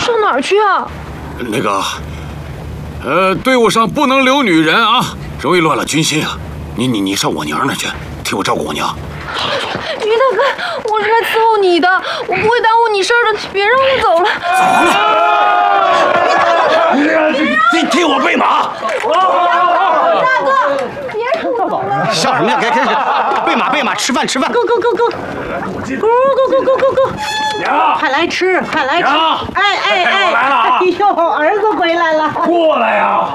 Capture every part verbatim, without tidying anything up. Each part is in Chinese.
上哪儿去啊？ 那个，呃，队伍上不能留女人啊，容易乱了军心啊。你你你上我娘那去，替我照顾我娘。 于大哥，我是来伺候你的，我不会耽误你事儿的，别让我走了。 走了。替替我备马。 大哥，别让我走了。 笑什么呀？该该备马备马，吃饭吃饭。 Go go go go go go go go go go！ 娘， 快来吃，快来吃！ 娘， 哎哎哎！ 我来了啊！ 哎呦，儿子回来了！ 过来呀！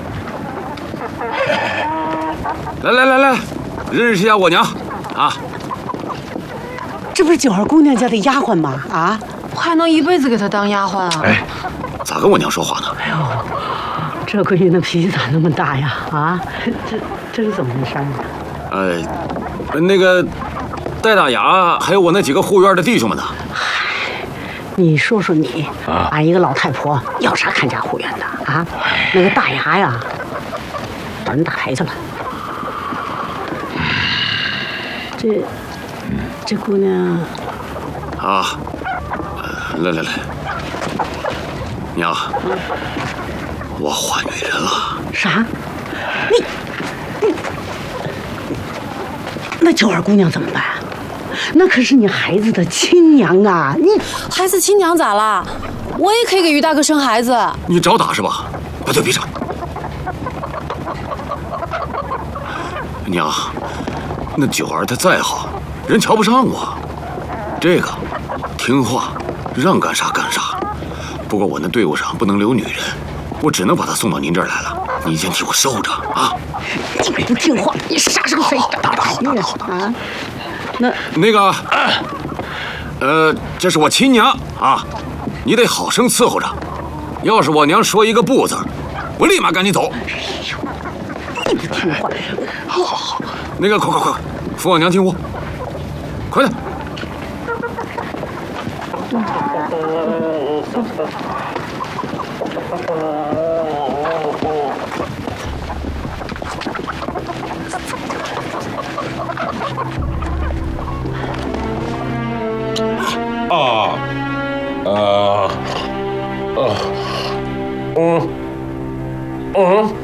来来来来，认识一下我娘啊。 这不是九儿姑娘家的丫鬟吗？啊， 我还能一辈子给她当丫鬟啊？ 哎，咋跟我娘说话呢？ 哎呦，这闺女的脾气咋那么大呀？啊，这这是怎么回事呢？ 呃，那个戴大牙还有我那几个护院的弟兄们呢。 你说说你， 啊， 俺一个老太婆要啥看家护院的啊？那个大牙呀，找人打牌去了。这这姑娘啊，来来来，娘，我换女人了。 啥？你你那九儿姑娘怎么办？那可是你孩子的亲娘啊！你孩子亲娘咋啦？我也可以给于大哥生孩子。 你找打是吧？不对，别找。娘，那九儿她再好，人瞧不上我。这个听话，让干啥干啥。不过我那队伍上不能留女人，我只能把她送到您这儿来了。你先替我收着啊！ 你不听话，你杀生谁？ 打打好，打打好，打啊！那那个，呃，这是我亲娘啊，你得好生伺候着。要是我娘说一个不字，我立马赶紧走。 你不听话， 好好好，那个，快快快，扶我娘进屋，快点。 啊，呃，呃，嗯，嗯。